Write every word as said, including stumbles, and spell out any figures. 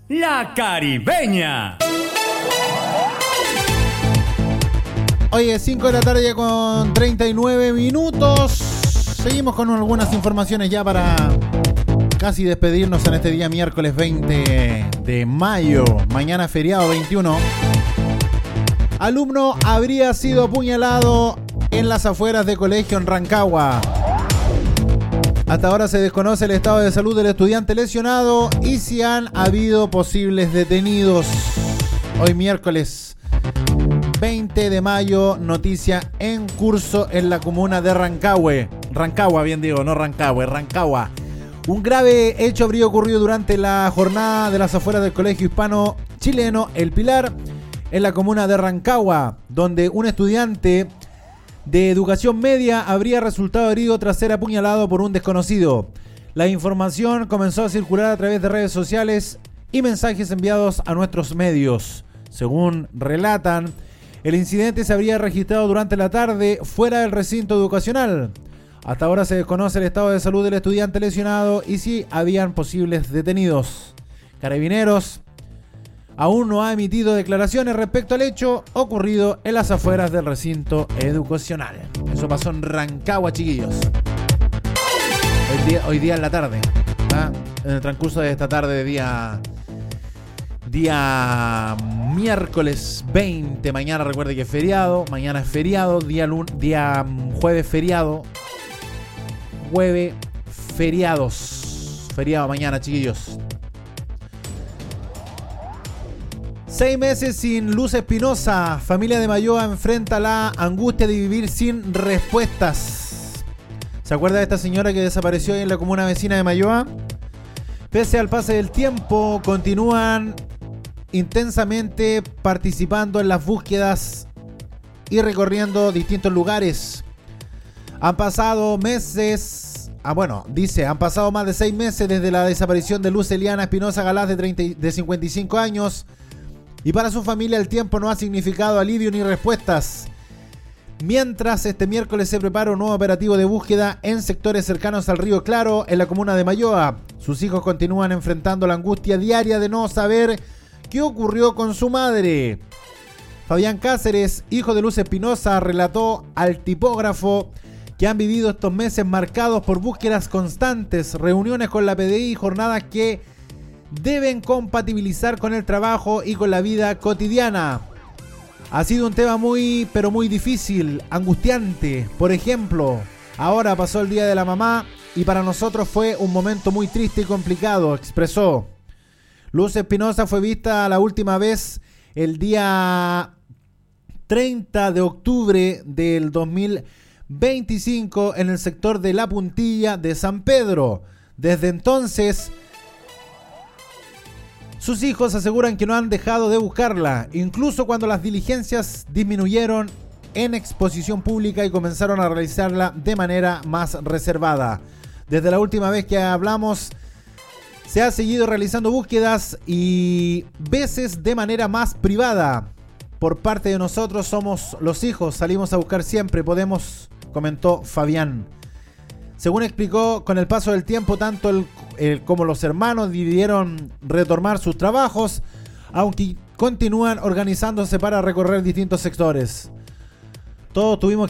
La Caribeña. Oye, cinco de la tarde ya con treinta y nueve minutos. Seguimos con algunas informaciones ya para casi despedirnos en este día miércoles veinte de mayo. Mañana feriado veintiuno. Alumno habría sido apuñalado en las afueras de colegio en Rancagua. Hasta ahora se desconoce el estado de salud del estudiante lesionado y si han habido posibles detenidos. Hoy miércoles veinte de mayo, noticia en curso en la comuna de Rancagua. Rancagua, bien digo, no Rancagua, Rancagua. Un grave hecho habría ocurrido durante la jornada de las afueras del colegio hispano chileno El Pilar, en la comuna de Rancagua, donde un estudiante de educación media habría resultado herido tras ser apuñalado por un desconocido. La información comenzó a circular a través de redes sociales y mensajes enviados a nuestros medios. Según relatan, el incidente se habría registrado durante la tarde fuera del recinto educacional. Hasta ahora se desconoce el estado de salud del estudiante lesionado y si habían posibles detenidos. Carabineros aún no ha emitido declaraciones respecto al hecho ocurrido en las afueras del recinto educacional. Eso pasó en Rancagua, chiquillos. Hoy día, hoy día en la tarde, ¿ah? En el transcurso de esta tarde de día, día miércoles veinte. Mañana recuerde que es feriado. Mañana es feriado. Día, lun, día jueves feriado. Jueves feriados. Feriado mañana, chiquillos. Seis meses sin Luz Espinosa. Familia de Mayoa enfrenta la angustia de vivir sin respuestas. ¿Se acuerda de esta señora que desapareció en la comuna vecina de Mayoa? Pese al pase del tiempo, continúan intensamente participando en las búsquedas y recorriendo distintos lugares. Han pasado meses... Ah, bueno, dice, han pasado más de seis meses desde la desaparición de Luz Eliana Espinosa Galás de, treinta, de cincuenta y cinco años. Y para su familia el tiempo no ha significado alivio ni respuestas. Mientras este miércoles se prepara un nuevo operativo de búsqueda en sectores cercanos al Río Claro, en la comuna de Mayoa. Sus hijos continúan enfrentando la angustia diaria de no saber qué ocurrió con su madre. Fabián Cáceres, hijo de Luz Espinosa, relató al tipógrafo que han vivido estos meses marcados por búsquedas constantes, reuniones con la P D I y jornadas que deben compatibilizar con el trabajo y con la vida cotidiana. Ha sido un tema muy, pero muy difícil, angustiante. Por ejemplo, ahora pasó el Día de la Mamá y para nosotros fue un momento muy triste y complicado, expresó. Luz Espinosa fue vista la última vez el día treinta de octubre del dos mil veinticinco en el sector de La Puntilla de San Pedro. Desde entonces, sus hijos aseguran que no han dejado de buscarla, incluso cuando las diligencias disminuyeron en exposición pública y comenzaron a realizarla de manera más reservada. Desde la última vez que hablamos, se ha seguido realizando búsquedas y veces de manera más privada. Por parte de nosotros somos los hijos, salimos a buscar siempre, podemos, comentó Fabián. Según explicó, con el paso del tiempo, tanto el, el como los hermanos decidieron retomar sus trabajos, aunque continúan organizándose para recorrer distintos sectores. Todos tuvimos